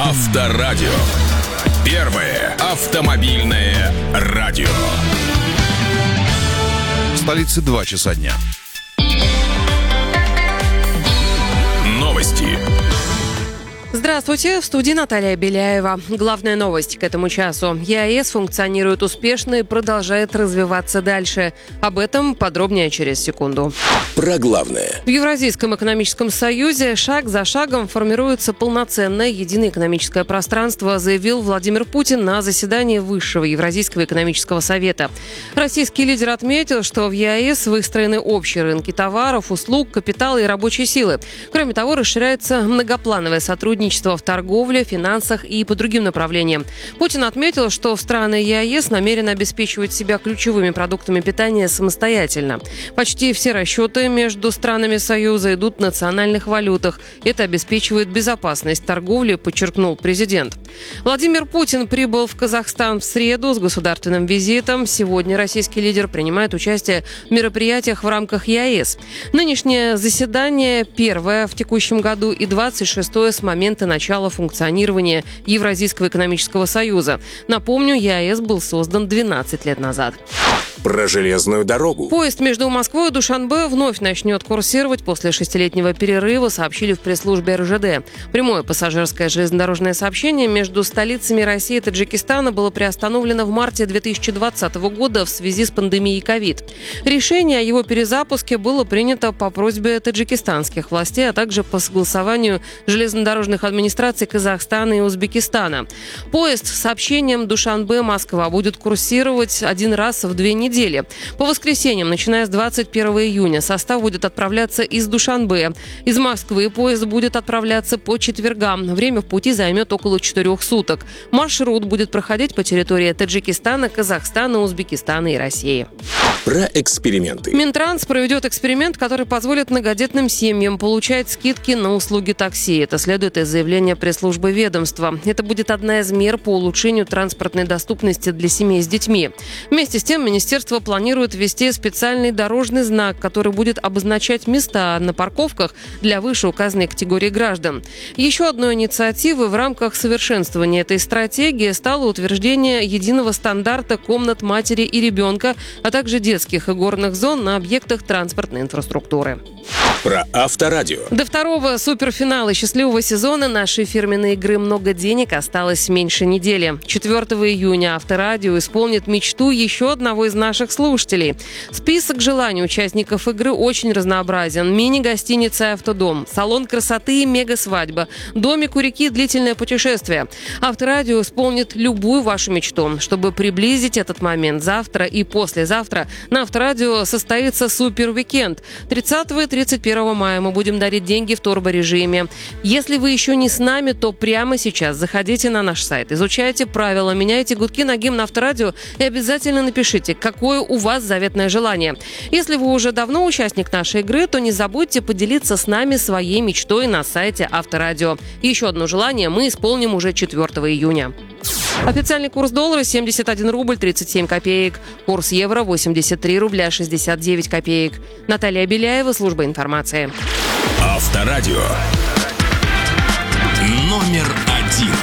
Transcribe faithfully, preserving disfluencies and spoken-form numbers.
Авторадио. Первое автомобильное радио. В столице два часа дня. Новости. Здравствуйте, в студии Наталья Беляева. Главная новость к этому часу. ЕАЭС функционирует успешно и продолжает развиваться дальше. Об этом подробнее через секунду. Про главное. В Евразийском экономическом союзе шаг за шагом формируется полноценное единое экономическое пространство, заявил Владимир Путин на заседании Высшего Евразийского экономического совета. Российский лидер отметил, что в ЕАЭС выстроены общие рынки товаров, услуг, капитала и рабочей силы. Кроме того, расширяется многоплановое сотрудничество в торговле, финансах и по другим направлениям. Путин отметил, что страны ЕАЭС намерены обеспечивать себя ключевыми продуктами питания самостоятельно. Почти все расчеты между странами Союза идут в национальных валютах. Это обеспечивает безопасность торговли, подчеркнул президент. Владимир Путин прибыл в Казахстан в среду с государственным визитом. Сегодня российский лидер принимает участие в мероприятиях в рамках ЕАЭС. Нынешнее заседание первое в текущем году и двадцать шестое с момента начала функционирования Евразийского экономического союза. Напомню, ЕАЭС был создан двенадцать лет назад. Про железную дорогу. Поезд между Москвой и Душанбе вновь начнет курсировать после шестилетнего перерыва, сообщили в пресс-службе эр жэ дэ. Прямое пассажирское железнодорожное сообщение между столицами России и Таджикистана было приостановлено в марте две тысячи двадцатого года в связи с пандемией ковид. Решение о его перезапуске было принято по просьбе таджикистанских властей, а также по согласованию железнодорожных администраций Казахстана и Узбекистана. Поезд с сообщением Душанбе-Москва будет курсировать один раз в две недели. По воскресеньям, начиная с двадцать первого июня, состав будет отправляться из Душанбе. Из Москвы поезд будет отправляться по четвергам. Время в пути займет около четырех суток. Маршрут будет проходить по территории Таджикистана, Казахстана, Узбекистана и России. Про эксперименты. Минтранс проведет эксперимент, который позволит многодетным семьям получать скидки на услуги такси. Это следует из заявления пресс-службы ведомства. Это будет одна из мер по улучшению транспортной доступности для семей с детьми. Вместе с тем, министерство планирует ввести специальный дорожный знак, который будет обозначать места на парковках для вышеуказанной категории граждан. Еще одной инициативой в рамках совершенствования этой стратегии стало утверждение единого стандарта комнат матери и ребенка, а также детских и горных зон на объектах транспортной инфраструктуры. Про Авторадио. До второго суперфинала счастливого сезона нашей фирменной игры «Много денег» осталось меньше недели. четвёртого июня Авторадио исполнит мечту еще одного из наших слушателей. Список желаний участников игры очень разнообразен. Мини-гостиница и автодом, салон красоты и мега-свадьба, домик у реки, длительное путешествие. Авторадио исполнит любую вашу мечту. Чтобы приблизить этот момент, завтра и послезавтра на Авторадио состоится супер-уикенд. тридцатого и тридцать первого мая мы будем дарить деньги в турборежиме. Если вы еще не с нами, то прямо сейчас заходите на наш сайт, изучайте правила, меняйте гудки на гимн Авторадио и обязательно напишите, какое у вас заветное желание. Если вы уже давно участник нашей игры, то не забудьте поделиться с нами своей мечтой на сайте Авторадио. Еще одно желание мы исполним уже четвёртого июня. Официальный курс доллара семьдесят один рубль тридцать семь копеек. Курс евро восемьдесят три рубля шестьдесят девять копеек. Наталья Беляева, служба информации. Авторадио. Номер один.